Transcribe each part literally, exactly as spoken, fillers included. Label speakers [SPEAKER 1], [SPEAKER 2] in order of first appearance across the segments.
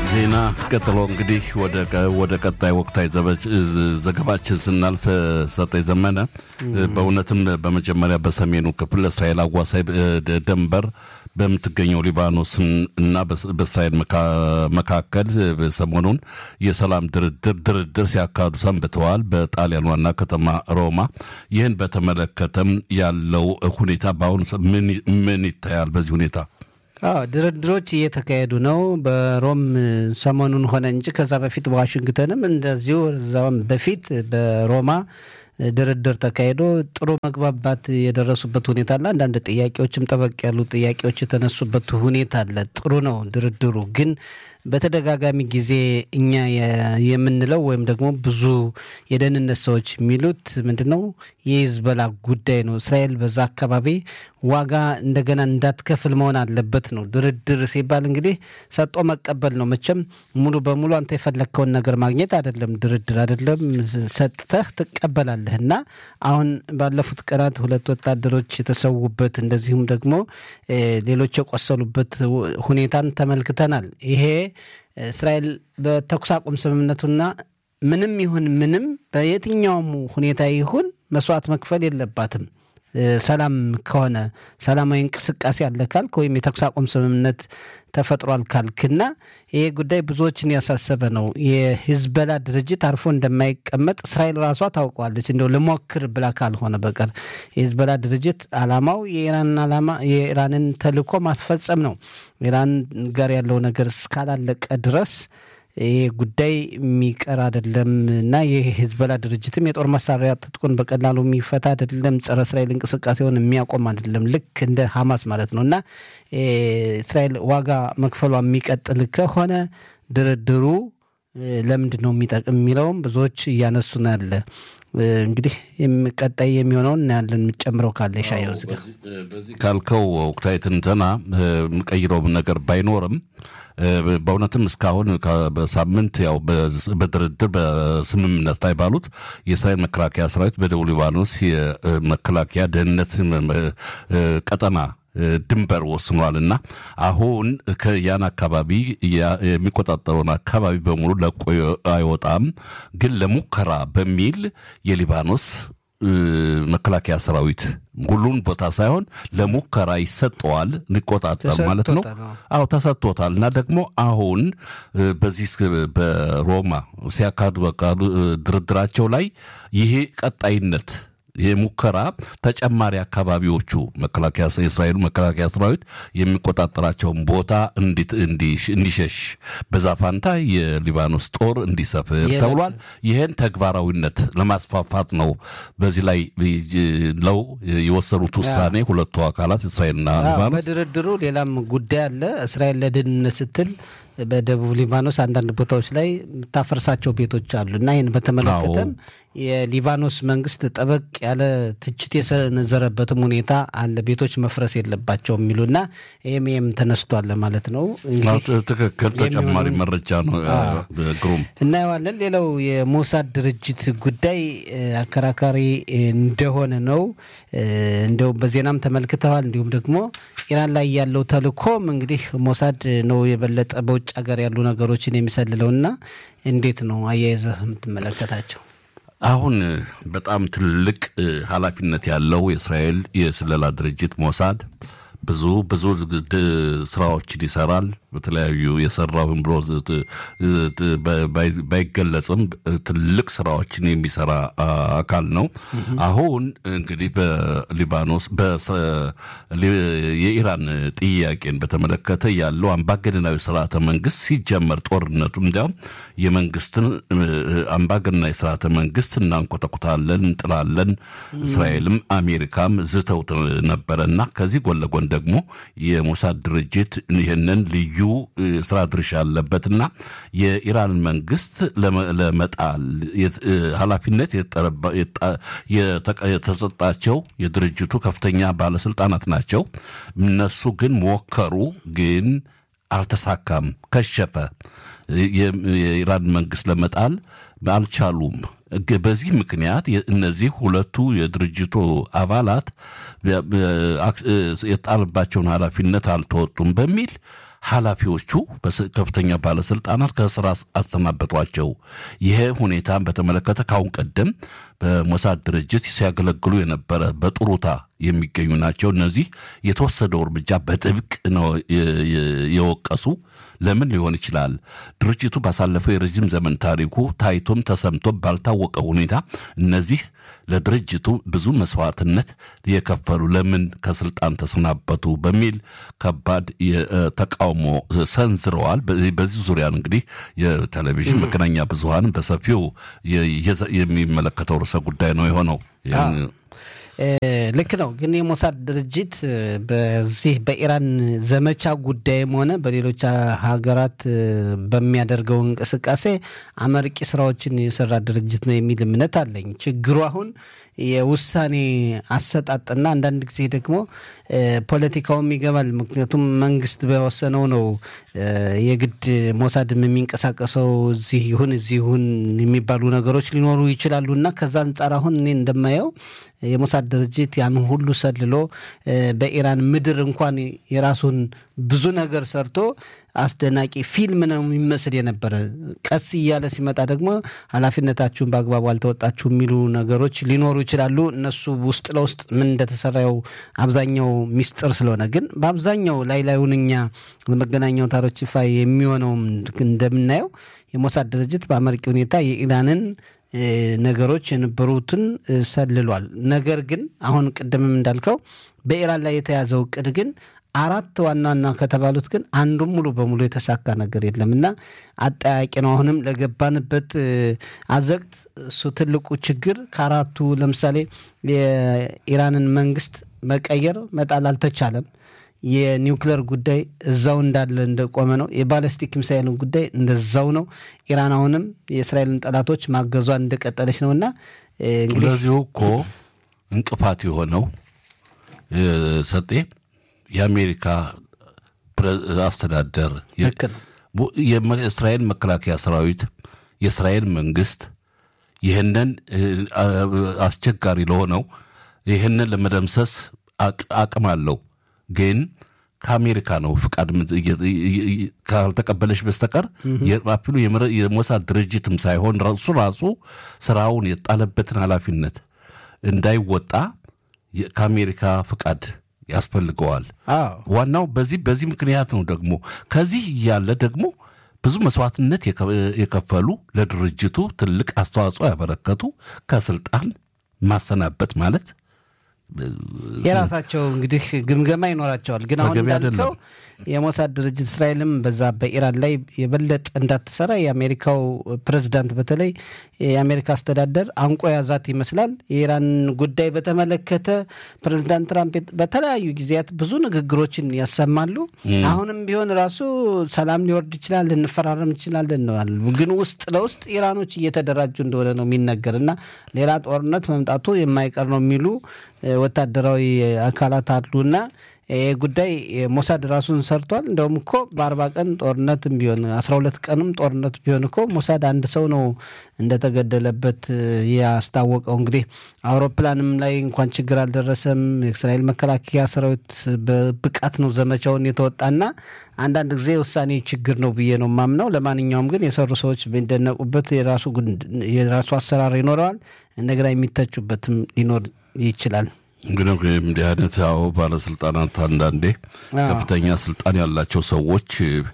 [SPEAKER 1] ዜና ቀጥሎ እንግዲህ ወደ ወደ ቀጣይ ወቅታዊ ዘገባችን ስናልፍ ሰጠኝ ዘመነ በእውነትም በመጀመሪያ በሰሜኑ ክፍል እስራኤል አዋሳኝ ድንበር በምትገኘው ሊባኖስ እና በእስራኤል መካከል ሰሞኑን የሰላም ድርድር ድርድር ሲያካሂዱ ሰንብተዋል በጣሊያን ዋና ከተማ ሮማ። ይህን በተመለከተም ያለው ሁኔታ በአሁኑ ምን ምን ይታያል? በዚህ ሁኔታ
[SPEAKER 2] አዎ ድርድሮች እየተካሄዱ ነው። በሮም ሰሞኑን ሆነ እንጂ ከዛ በፊት በዋሽንግተንም እንደዚሁ እዛውም በፊት በሮማ ድርድር ተካሂዶ ጥሩ መግባባት የደረሱበት ሁኔታ አለ። አንዳንድ ጥያቄዎችም ጠበቅ ያሉ ጥያቄዎች የተነሱበት ሁኔታ አለ። ጥሩ ነው ድርድሩ። ግን በተደጋጋሚ ጊዜ እኛ የምንለው ወይም ደግሞ ብዙ የደህንነት ሰዎች የሚሉት ምንድነው የሂዝቦላ ጉዳይ ነው። እስራኤል በዛ አካባቢ ዋጋ እንደገና እንዳትከፍል መሆን አለበት ነው። ድርድር ሲባል እንግዲህ ሰጥቶ መቀበል ነው። መቼም ሙሉ በሙሉ አንተ የፈለከውን ነገር ማግኘት አይደለም። ድርድር አይደለም ሰጥተህ ትቀበላለህና አሁን ባለፉት ቀናት ሁለት ወታደሮች የተሰዉበት እንደዚሁም ደግሞ ሌሎች የቆሰሉበት ሁኔታን ተመልክተናል። ይሄ እስራኤል በተኩስ አቁም ስምምነቱና ምንም ይሁን ምንም በየትኛውም ሁኔታ ይሁን መስዋዕት መክፈል የለባትም። ሰላም ከሆነ ሰላማዊ እንቅስቃሴ አለ ካልክ ወይም የተኩስ አቁም ስምምነት ተፈጥሯል ካልክና ይሄ ጉዳይ ብዙዎችን ያሳሰበ ነው። የሂዝቦላ ድርጅት አርፎ እንደማይቀመጥ እስራኤል ራሷ ታውቀዋለች። እንደው ለሞክር ብላ ካልሆነ በቀር የሂዝቦላ ድርጅት አላማው የኢራን አላማ የኢራንን ተልዕኮ ማስፈጸም ነው። ኢራን ጋር ያለው ነገር እስካላለቀ ድረስ ይሄ ጉዳይ የሚቀር አይደለም እና የሂዝቦላ ድርጅትም የጦር መሳሪያ ትጥቁን በቀላሉ የሚፈታ አይደለም። ጸረ እስራኤል እንቅስቃሴውን የሚያቆም አይደለም። ልክ እንደ ሐማስ ማለት ነው እና እስራኤል ዋጋ መክፈሏ የሚቀጥል ከሆነ ድርድሩ ለምንድን ነው የሚጠቅም የሚለውም ብዙዎች እያነሱ ነው ያለ። እንግዲህ ቀጣይ የሚሆነውን እናያለን። የምጨምረው ካለ ይሻየው ዝጋ
[SPEAKER 1] በዚህ ካልከው ወቅታዊ ትንተና የምቀይረው ነገር ባይኖርም በእውነትም እስካሁን በሳምንት ያው በድርድር በስምምነት ላይ ባሉት የእስራኤል መከላከያ ሰራዊት በደቡብ ሊባኖስ የመከላከያ ደህንነት ቀጠና ድንበር ወስኗልና አሁን ከያን አካባቢ የሚቆጣጠረውን አካባቢ በሙሉ ለቆ አይወጣም። ግን ለሙከራ በሚል የሊባኖስ መከላከያ ሰራዊት ሁሉን ቦታ ሳይሆን ለሙከራ ይሰጠዋል ሊቆጣጠር ማለት ነው። አዎ ተሰጥቶታል። እና ደግሞ አሁን በዚህ በሮማ ሲያካሂዱ ድርድራቸው ላይ ይሄ ቀጣይነት የሙከራ ተጨማሪ አካባቢዎቹ መከላከያ የእስራኤል መከላከያ ሰራዊት የሚቆጣጠራቸውን ቦታ እንዲት እንዲሸሽ በዛ ፋንታ የሊባኖስ ጦር እንዲሰፍር ተብሏል። ይሄን ተግባራዊነት ለማስፋፋት ነው በዚህ ላይ ለው የወሰኑት ውሳኔ ሁለቱ አካላት እስራኤልና ሊባኖስ።
[SPEAKER 2] በድርድሩ ሌላም ጉዳይ አለ። እስራኤል ለደህንነት ስትል በደቡብ ሊባኖስ አንዳንድ ቦታዎች ላይ ታፈርሳቸው ቤቶች አሉ እና ይህን በተመለከተም የሊባኖስ መንግስት ጠበቅ ያለ ትችት የሰነዘረበትም ሁኔታ አለ። ቤቶች መፍረስ የለባቸውም የሚሉና ይሄም ይሄም ተነስቷል ማለት ነው።
[SPEAKER 1] እንግዲህ ትክክል ተጨማሪ መረጃ ነው ግሩም
[SPEAKER 2] እናየዋለን። ሌላው የሞሳድ ድርጅት ጉዳይ አከራካሪ እንደሆነ ነው። እንደው በዜናም ተመልክተዋል። እንዲሁም ደግሞ ኢራን ላይ ያለው ተልእኮም እንግዲህ ሞሳድ ነው የበለጠ በውጭ ሀገር ያሉ ነገሮችን የሚሰልለውና እንዴት ነው አያይዘህ የምትመለከታቸው?
[SPEAKER 1] አሁን በጣም ትልቅ ኃላፊነት ያለው የእስራኤል የስለላ ድርጅት ሞሳድ ብዙ ብዙ ስራዎችን ይሰራል። በተለያዩ የሰራውን ብሎ ባይገለጽም ትልቅ ስራዎችን የሚሰራ አካል ነው። አሁን እንግዲህ በሊባኖስ የኢራን ጥያቄን በተመለከተ ያለው አምባገነናዊ ስርዓተ መንግስት ሲጀመር ጦርነቱ እንዲያውም የመንግስትን አምባገነናዊ ስርዓተ መንግስት እናንቆጠቁታለን እንጥላለን እስራኤልም አሜሪካም ዝተው ነበረና ከዚህ ጎን ለጎን ደግሞ የሞሳድ ድርጅት ይሄንን ልዩ ስራ ድርሻ አለበትና የኢራን መንግስት ለመጣል ኃላፊነት የተሰጣቸው የድርጅቱ ከፍተኛ ባለስልጣናት ናቸው። እነሱ ግን ሞከሩ፣ ግን አልተሳካም፣ ከሸፈ። የኢራን መንግስት ለመጣል አልቻሉም። በዚህ ምክንያት እነዚህ ሁለቱ የድርጅቱ አባላት የጣልባቸውን ኃላፊነት አልተወጡም በሚል ኃላፊዎቹ በከፍተኛ ባለስልጣናት ከስራ አሰናበቷቸው። ይሄ ሁኔታን በተመለከተ ካሁን ቀደም በሞሳድ ድርጅት ሲያገለግሉ የነበረ በጥሩታ የሚገኙ ናቸው። እነዚህ የተወሰደው እርምጃ በጥብቅ ነው የወቀሱ። ለምን ሊሆን ይችላል? ድርጅቱ ባሳለፈው የረጅም ዘመን ታሪኩ ታይቶም ተሰምቶም ባልታወቀ ሁኔታ እነዚህ ለድርጅቱ ብዙ መስዋዕትነት የከፈሉ ለምን ከስልጣን ተሰናበቱ በሚል ከባድ ተቃውሞ ሰንዝረዋል። በዚህ ዙሪያ እንግዲህ የቴሌቪዥን መገናኛ ብዙሃን በሰፊው የሚመለከተው ርዕሰ ጉዳይ ነው የሆነው።
[SPEAKER 2] ልክ ነው። ግን የሞሳድ ድርጅት በዚህ በኢራን ዘመቻ ጉዳይም ሆነ በሌሎች ሀገራት በሚያደርገው እንቅስቃሴ አመርቂ ስራዎችን የሰራ ድርጅት ነው የሚል እምነት አለኝ። ችግሩ አሁን የውሳኔ አሰጣጥና አንዳንድ ጊዜ ደግሞ ፖለቲካውም ይገባል። ምክንያቱም መንግስት በወሰነው ነው የግድ ሞሳድም የሚንቀሳቀሰው እዚህ ይሁን እዚህ ይሁን የሚባሉ ነገሮች ሊኖሩ ይችላሉና ከዛ አንጻር አሁን እኔ እንደማየው የሞሳድ ድርጅት ያን ሁሉ ሰልሎ በኢራን ምድር እንኳን የራሱን ብዙ ነገር ሰርቶ አስደናቂ ፊልም ነው የሚመስል የነበረ ቀስ እያለ ሲመጣ ደግሞ ኃላፊነታችሁን በአግባቡ አልተወጣችሁ የሚሉ ነገሮች ሊኖሩ ይችላሉ። እነሱ ውስጥ ለውስጥ ምን እንደተሰራው አብዛኛው ሚስጥር ስለሆነ ግን በአብዛኛው ላይ ላይውንኛ ለመገናኛው አውታሮች ይፋ የሚሆነው እንደምናየው የሞሳድ ድርጅት በአመርቂ ሁኔታ የኢራንን ነገሮች የነበሩትን ሰልሏል። ነገር ግን አሁን ቀደምም እንዳልከው በኢራን ላይ የተያዘው እቅድ ግን አራት ዋናና ከተባሉት ግን አንዱም ሙሉ በሙሉ የተሳካ ነገር የለምና አጠያቂ ነው። አሁንም ለገባንበት አዘቅት እሱ ትልቁ ችግር ከአራቱ ለምሳሌ የኢራንን መንግስት መቀየር መጣል አልተቻለም። የኒውክሌር ጉዳይ እዛው እንዳለ እንደቆመ ነው። የባሊስቲክ ሚሳኤልን ጉዳይ እንደዛው ነው። ኢራን አሁንም የእስራኤልን ጠላቶች ማገዟን እንደቀጠለች ነውና
[SPEAKER 1] እንግዲህ ለዚሁ እኮ እንቅፋት የሆነው ሰጤ የአሜሪካ አስተዳደር የእስራኤል መከላከያ ሰራዊት የእስራኤል መንግስት ይህንን አስቸጋሪ ለሆነው ይህንን ለመደምሰስ አቅም አለው። ግን ከአሜሪካ ነው ፍቃድ ካልተቀበለሽ በስተቀር የአፕሉ የሞሳድ ድርጅትም ሳይሆን ራሱ ራሱ ስራውን የጣለበትን ኃላፊነት እንዳይወጣ ከአሜሪካ ፍቃድ ያስፈልገዋል። ዋናው በዚህ በዚህ ምክንያት ነው። ደግሞ ከዚህ ያለ ደግሞ ብዙ መስዋዕትነት የከፈሉ ለድርጅቱ ትልቅ አስተዋጽኦ ያበረከቱ ከስልጣን ማሰናበት ማለት
[SPEAKER 2] የራሳቸው እንግዲህ ግምገማ ይኖራቸዋል። ግን አሁን እንዳልከው የሞሳድ ድርጅት እስራኤልም በዛ በኢራን ላይ የበለጠ እንዳትሰራ የአሜሪካው ፕሬዝዳንት በተለይ የአሜሪካ አስተዳደር አንቆ ያዛት ይመስላል። የኢራን ጉዳይ በተመለከተ ፕሬዝዳንት ትራምፕ በተለያዩ ጊዜያት ብዙ ንግግሮችን ያሰማሉ። አሁንም ቢሆን ራሱ ሰላም ሊወርድ ይችላል፣ እንፈራረም ይችላል እንዋል። ግን ውስጥ ለውስጥ ኢራኖች እየተደራጁ እንደሆነ ነው የሚነገርና ሌላ ጦርነት መምጣቱ የማይቀር ነው የሚሉ ወታደራዊ አካላት አሉና ይሄ ጉዳይ ሞሳድ ራሱን ሰርቷል። እንደውም እኮ በአርባ ቀን ጦርነትም ቢሆን አስራ ሁለት ቀንም ጦርነት ቢሆን እኮ ሞሳድ አንድ ሰው ነው እንደተገደለበት ያስታወቀው። እንግዲህ አውሮፕላንም ላይ እንኳን ችግር አልደረሰም። የእስራኤል መከላከያ ሰራዊት በብቃት ነው ዘመቻውን የተወጣና አንዳንድ ጊዜ ውሳኔ ችግር ነው ብዬ ነው ማምነው። ለማንኛውም ግን የሰሩ ሰዎች ቢደነቁበት የራሱ የራሱ አሰራር ይኖረዋል። እንደገና የሚተቹበትም ሊኖር ይችላል።
[SPEAKER 1] እንግዲህ እንዲህ አይነት ያው ባለስልጣናት አንዳንዴ ከፍተኛ ስልጣን ያላቸው ሰዎች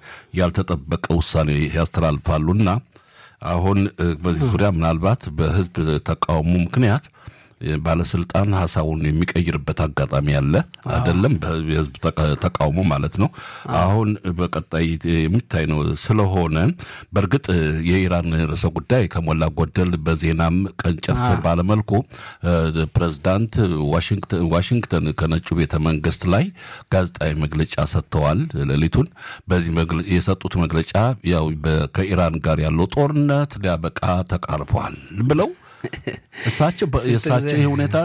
[SPEAKER 1] ያልተጠበቀ ውሳኔ ያስተላልፋሉና አሁን በዚህ ዙሪያ ምናልባት በህዝብ ተቃውሞ ምክንያት ባለስልጣን ሐሳቡን የሚቀይርበት አጋጣሚ አለ አይደለም? በህዝብ ተቃውሞ ማለት ነው። አሁን በቀጣይ የሚታይ ነው። ስለሆነ በርግጥ የኢራን ርዕሰ ጉዳይ ከሞላ ጎደል በዜናም ቀንጨፍ ባለመልኩ ፕሬዝዳንት ዋሽንግተን ዋሽንግተን ከነጩ ቤተ መንግስት ላይ ጋዜጣዊ መግለጫ ሰጥተዋል። ሌሊቱን በዚህ መግለጫ የሰጡት መግለጫ ያው ከኢራን ጋር ያለው ጦርነት ሊያበቃ ተቃርቧል ብለው እሳቸው የእሳቸው ሁኔታ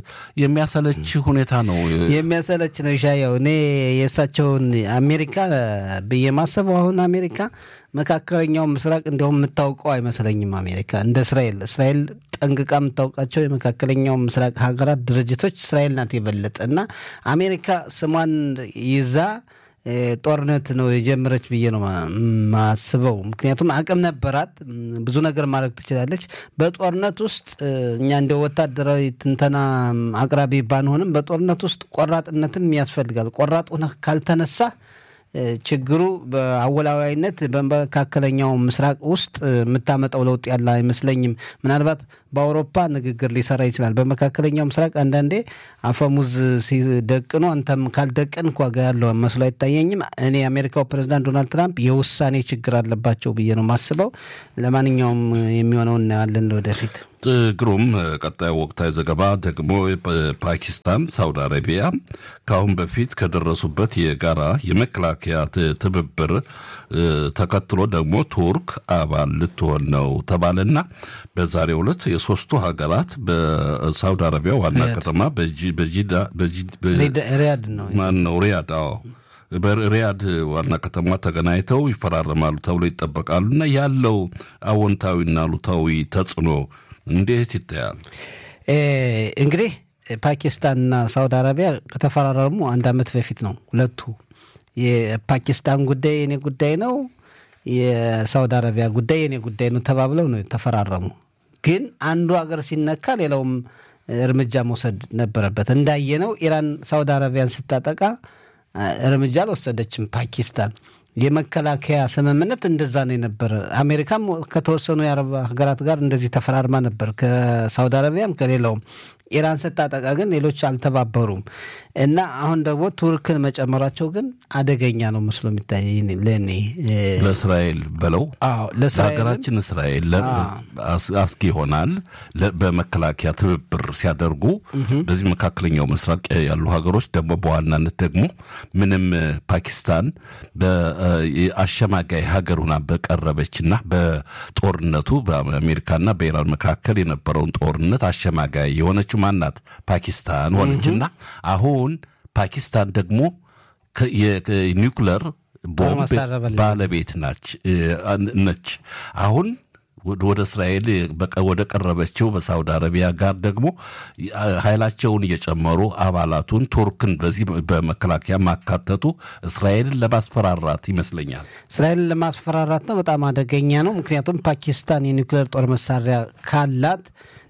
[SPEAKER 1] የሚያሰለች ሁኔታ ነው
[SPEAKER 2] የሚያሰለች ነው። ሻያው እኔ የእሳቸውን አሜሪካ በየማሰበው አሁን አሜሪካ መካከለኛው ምስራቅ እንደውም የምታውቀው አይመስለኝም። አሜሪካ እንደ እስራኤል እስራኤል ጠንቅቃ የምታውቃቸው የመካከለኛው ምስራቅ ሀገራት ድርጅቶች እስራኤል ናት የበለጠና አሜሪካ ስሟን ይዛ ጦርነት ነው የጀመረች ብዬ ነው ማስበው። ምክንያቱም አቅም ነበራት፣ ብዙ ነገር ማድረግ ትችላለች። በጦርነት ውስጥ እኛ እንደ ወታደራዊ ትንተና አቅራቢ ባንሆንም በጦርነት ውስጥ ቆራጥነትም ያስፈልጋል። ቆራጥ ሆነህ ካልተነሳ ችግሩ በአወላዋይነት በመካከለኛው ምስራቅ ውስጥ የምታመጣው ለውጥ ያለ አይመስለኝም። ምናልባት በአውሮፓ ንግግር ሊሰራ ይችላል። በመካከለኛው ምስራቅ አንዳንዴ አፈሙዝ ሲደቅኑ አንተም ካልደቅን ዋጋ ያለው መስሎ አይታየኝም። እኔ የአሜሪካው ፕሬዝዳንት ዶናልድ ትራምፕ የውሳኔ ችግር አለባቸው ብዬ ነው ማስበው። ለማንኛውም የሚሆነው እናያለን ወደፊት።
[SPEAKER 1] ግሩም። ቀጣዩ ወቅታዊ ዘገባ ደግሞ ፓኪስታን፣ ሳውዲ አረቢያ ከአሁን በፊት ከደረሱበት የጋራ የመከላከያ ትብብር ተከትሎ ደግሞ ቱርክ አባል ልትሆን ነው ተባለና በዛሬው ዕለት የሶስቱ ሀገራት በሳውዲ አረቢያ ዋና ከተማ በጂዳ
[SPEAKER 2] ሪያድ ነው
[SPEAKER 1] ማነው ሪያድ አዎ በሪያድ ዋና ከተማ ተገናኝተው ይፈራረማሉ ተብሎ ይጠበቃሉና ያለው አዎንታዊና አሉታዊ ተጽዕኖ እንዴት ይታያል?
[SPEAKER 2] እንግዲህ ፓኪስታንና ሳውዲ አረቢያ ከተፈራረሙ አንድ አመት በፊት ነው። ሁለቱ የፓኪስታን ጉዳይ የኔ ጉዳይ ነው፣ የሳውዲ አረቢያ ጉዳይ የኔ ጉዳይ ነው ተባብለው ነው ተፈራረሙ። ግን አንዱ ሀገር ሲነካ ሌላውም እርምጃ መውሰድ ነበረበት። እንዳየነው ኢራን ሳውዲ አረቢያን ስታጠቃ እርምጃ አልወሰደችም ፓኪስታን። የመከላከያ ስምምነት እንደዛ ነው የነበረ። አሜሪካም ከተወሰኑ የአረብ ሀገራት ጋር እንደዚህ ተፈራርማ ነበር፣ ከሳውዲ አረቢያም ከሌላውም። ኢራን ስታጠቃ ግን ሌሎች አልተባበሩም እና አሁን ደግሞ ቱርክን መጨመራቸው ግን አደገኛ ነው መስሎ የሚታየኝ ለኔ።
[SPEAKER 1] ለእስራኤል በለው
[SPEAKER 2] አዎ ለእስራኤል
[SPEAKER 1] ሀገራችን እስራኤል አስጊ ይሆናል በመከላከያ ትብብር ሲያደርጉ። በዚህ መካከለኛው ምስራቅ ያሉ ሀገሮች ደግሞ በዋናነት ደግሞ ምንም ፓኪስታን በአሸማጋይ ሀገር ሆና በቀረበችና በጦርነቱ በአሜሪካና በኢራን መካከል የነበረውን ጦርነት አሸማጋይ የሆነችው ማናት? ፓኪስታን ሆነችና አሁን ፓኪስታን ደግሞ የኒውክሌር ቦምብ ባለቤት ናች ነች። አሁን ወደ እስራኤል ወደ ቀረበችው በሳውዲ አረቢያ ጋር ደግሞ ኃይላቸውን እየጨመሩ አባላቱን ቱርክን በዚህ በመከላከያ ማካተቱ እስራኤልን ለማስፈራራት ይመስለኛል።
[SPEAKER 2] እስራኤልን ለማስፈራራት ነው። በጣም አደገኛ ነው። ምክንያቱም ፓኪስታን የኒውክሌር ጦር መሳሪያ ካላት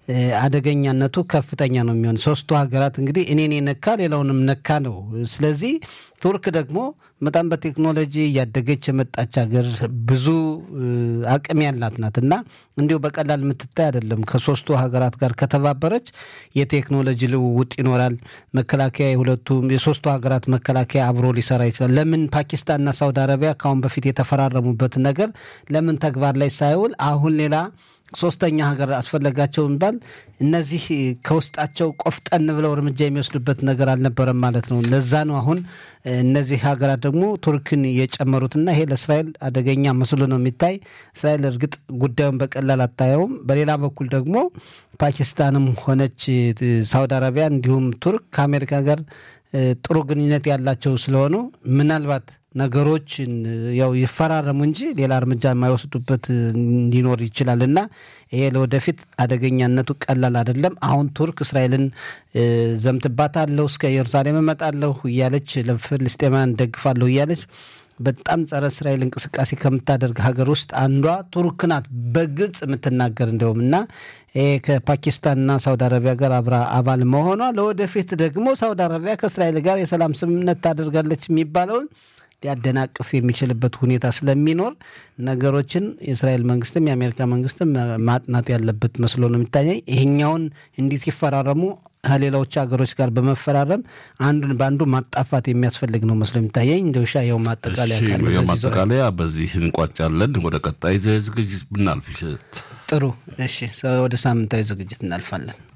[SPEAKER 2] አደገኛነቱ ከፍተኛ ነው የሚሆን። ሶስቱ ሀገራት እንግዲህ እኔን የነካ ሌላውንም ነካ ነው። ስለዚህ ቱርክ ደግሞ በጣም በቴክኖሎጂ ያደገች የመጣች ሀገር ብዙ አቅም ያላት ናትና እንዲሁ በቀላል የምትታይ አይደለም። ከሶስቱ ሀገራት ጋር ከተባበረች የቴክኖሎጂ ልውውጥ ይኖራል። መከላከያ የሁለቱም የሶስቱ ሀገራት መከላከያ አብሮ ሊሰራ ይችላል። ለምን ፓኪስታንና ሳውዲ አረቢያ ካሁን በፊት የተፈራረሙበት ነገር ለምን ተግባር ላይ ሳይውል አሁን ሌላ ሶስተኛ ሀገር አስፈለጋቸው እንባል? እነዚህ ከውስጣቸው ቆፍጠን ብለው እርምጃ የሚወስዱበት ነገር አልነበረም ማለት ነው። ለዛ ነው አሁን እነዚህ ሀገራት ደግሞ ቱርክን የጨመሩትና ይሄ ለእስራኤል አደገኛ መስሎ ነው የሚታይ። እስራኤል እርግጥ ጉዳዩን በቀላል አታየውም። በሌላ በኩል ደግሞ ፓኪስታንም ሆነች ሳውዲ አረቢያ እንዲሁም ቱርክ ከአሜሪካ ጋር ጥሩ ግንኙነት ያላቸው ስለሆኑ ምናልባት ነገሮች ያው ይፈራረሙ እንጂ ሌላ እርምጃ የማይወስዱበት ሊኖር ይችላልና ይሄ ለወደፊት አደገኛነቱ ቀላል አይደለም። አሁን ቱርክ እስራኤልን ዘምትባታለሁ እስከ ኢየሩሳሌም እመጣለሁ እያለች ለፍልስጤማውያን ደግፋለሁ እያለች በጣም ጸረ እስራኤል እንቅስቃሴ ከምታደርግ ሀገር ውስጥ አንዷ ቱርክ ናት በግልጽ የምትናገር እንደውምና ከፓኪስታንና ሳውዲ አረቢያ ጋር አብራ አባል መሆኗ ለወደፊት ደግሞ ሳውዲ አረቢያ ከእስራኤል ጋር የሰላም ስምምነት ታደርጋለች የሚባለውን ሊያደናቅፍ የሚችልበት ሁኔታ ስለሚኖር ነገሮችን የእስራኤል መንግስትም የአሜሪካ መንግስትም ማጥናት ያለበት መስሎ ነው የሚታየኝ። ይሄኛውን እንዲህ ሲፈራረሙ ከሌሎች ሀገሮች ጋር በመፈራረም አንዱን በአንዱ ማጣፋት የሚያስፈልግ ነው መስሎ የሚታየኝ። እንደውሻ ያው ማጠቃለያ ካለ
[SPEAKER 1] ያው ማጠቃለያ በዚህ እንቋጫለን። ወደ ቀጣይ ዝግጅት ብናልፍ
[SPEAKER 2] ጥሩ። እሺ ወደ ሳምንታዊ ዝግጅት እናልፋለን።